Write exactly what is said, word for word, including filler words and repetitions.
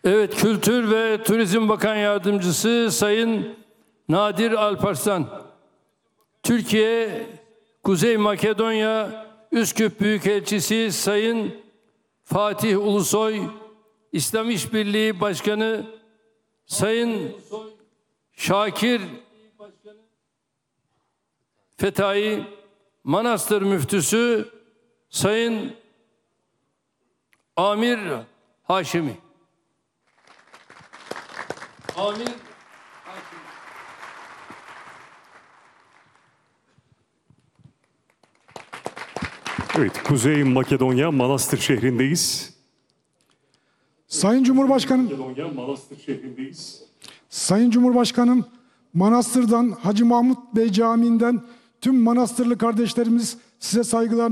Evet, Kültür ve Turizm Bakan Yardımcısı Sayın Nadir Alparslan, Türkiye, Kuzey Makedonya Üsküp Büyükelçisi Sayın Fatih Ulusoy, İslam İşbirliği Başkanı Sayın Şakir Fethay, Manastır Müftüsü Sayın Amir Haşimi. Amir Haşimi. Evet, Kuzey Makedonya Manastır şehrindeyiz. Sayın Cumhurbaşkanım, Makedonya Manastır şehrindeyiz. Sayın Cumhurbaşkanım, Manastır'dan Hacı Mahmut Bey Camii'nden tüm Manastırlı kardeşlerimiz size saygılarını